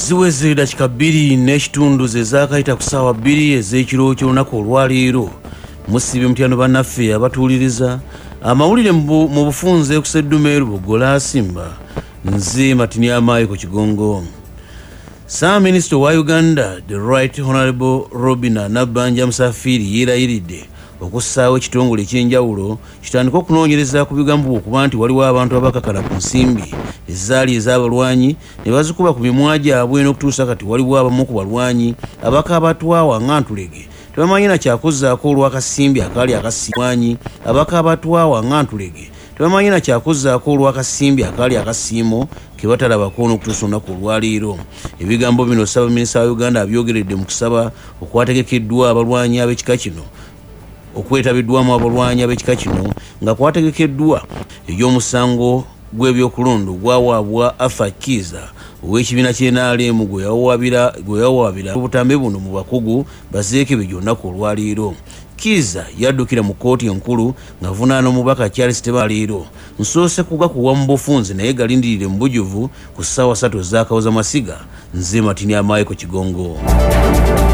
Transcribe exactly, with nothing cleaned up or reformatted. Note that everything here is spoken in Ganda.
ziweze dakika bbiri n'ekitundu ze zaakayita ku ssaawa bbiri ez'ekiro ky'olunaku olwaleero musibe mutyano bannaffe abatuuliriza amawulire mu bufunze ku Sseddumeeru Bugola Asimba nze Matini Amaayi ku Kigongo. Ssaabaminisita Minister wa Uganda the Right Honourable Robina Nabbanja Musafiri yeerayiridde okussaawo ekitongole ekyenjawulo kitandika okunoonyereza ku bigambo okuba nti waliwo abantu abakakala ku nsimbi ezaali ez'abalwanyi ne bazikuba ku mimwa gyabwe n'okutuusa kati waliwo abamu ku balwanyi abakaabatwawa nga Ntulege tebamanyi na kyakozzaako olw'akasimbi akaali akasimwanyi abakaabatwawa nga Ntulege tebamanyi na kyakozzaako olw'akasimbi akaali akasiimo ke batalabako n'okutuusa olunaku olwaleero. Ebigambo bino Ssaabaminisita wa Uganda abyogeredde mu kusaba okwategekeddwa abalwanyi ab'ekika kino okwetabiddwamu abalwanyi ab'ekika kino nga kwategekeddwa eby'omusango gw'ebyokulonda gwawaabwa Arthur Kiiza ow'ekibiina ky'N R M gwe yawawaabira obutambe buno mu bakugu bazeekebe gy'olunaku olwaleero. Kiiza yaddukira mu kkooti enkulu ng'avunaana omubaka Charles Tebale leero. Nsoose kugakuwa mu bufunze naye galindirire mu bujjuvu ku ssaawa ssatu ez'akawuza masiga. Nze Matini Amaayi ku Kigongo.